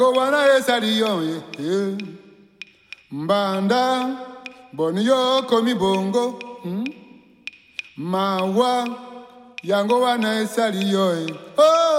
wana esaliyo mbanda boniyo komi bongo mawa yango wana esaliyo oh